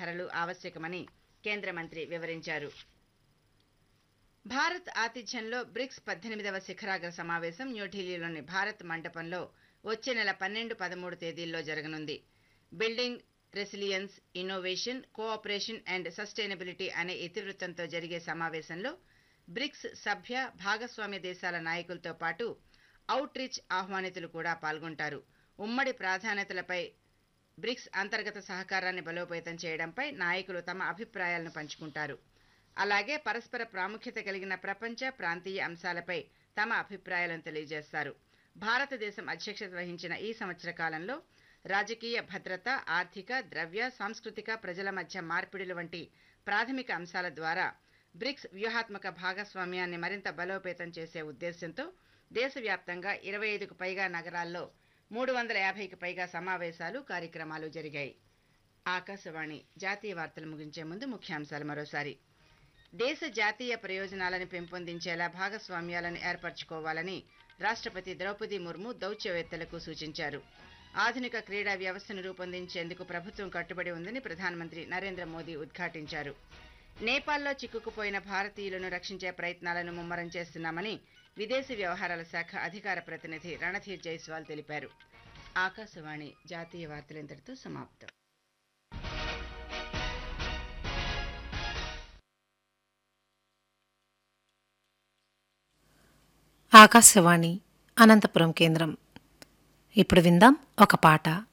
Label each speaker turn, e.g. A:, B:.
A: ధరలు ఆవశ్యకమని కేంద్ర మంత్రి వివరించారు. భారత్ ఆతిథ్యంలో బ్రిక్స్ 18వ శిఖరాగ్ర సమావేశం న్యూఢిల్లీలోని భారత్ మండపంలో వచ్చే నెల 12, 13 తేదీల్లో జరగనుంది. Building resilience, innovation, cooperation and sustainability అనే ఇతివృత్తంతో జరిగే సమావేశంలో బ్రిక్స్ సభ్య భాగస్వామ్య దేశాల నాయకులతో పాటు అవుట్ రీచ్ ఆహ్వానితులు కూడా పాల్గొంటారు. ఉమ్మడి ప్రాధాన్యతలపై, బ్రిక్స్ అంతర్గత సహకారాన్ని బలోపేతం చేయడంపై నాయకులు తమ అభిప్రాయాలను పంచుకుంటారు. అలాగే పరస్పర ప్రాముఖ్యత కలిగిన ప్రపంచ, ప్రాంతీయ అంశాలపై తమ అభిప్రాయాలను తెలియజేస్తారు. భారతదేశం అధ్యక్షత వహించిన ఈ సంవత్సర కాలంలో రాజకీయ భద్రత, ఆర్థిక, ద్రవ్య, సాంస్కృతిక, ప్రజల మధ్య మార్పిడులు వంటి ప్రాథమిక అంశాల ద్వారా బ్రిక్స్ వ్యూహాత్మక భాగస్వామ్యాన్ని మరింత బలోపేతం చేసే ఉద్దేశంతో దేశవ్యాప్తంగా 25కు పైగా నగరాల్లో 350కి పైగా సమావేశాలు, కార్యక్రమాలు జరిగాయి. ఆకాశవాణి జాతీయ వార్తలు ముగించే ముందు ముఖ్యాంశాలు మరోసారి. దేశ జాతీయ ప్రయోజనాలను పెంపొందించేలా భాగస్వామ్యాలను ఏర్పరచుకోవాలని రాష్ట్రపతి ద్రౌపది ముర్ము దౌత్యవేత్తలకు సూచించారు. ఆధునిక క్రీడా వ్యవస్థను రూపొందించేందుకు ప్రభుత్వం కట్టుబడి ఉందని ప్రధానమంత్రి నరేంద్ర మోదీ ఉద్ఘాటించారు. నేపాల్లో చిక్కుకుపోయిన భారతీయులను రక్షించే ప్రయత్నాలను ముమ్మరం చేస్తున్నామని విదేశీ వ్యవహారాల శాఖ అధికార ప్రతినిధి రణధీర్ జైస్వాల్ తెలిపారు. ఆకాశవాణి జాతీయ వార్తలు ఇంతటితో సమాప్తం.
B: ఆకాశవాణి అనంతపురం కేంద్రం. ఇప్పుడు విందాం ఒక పాట.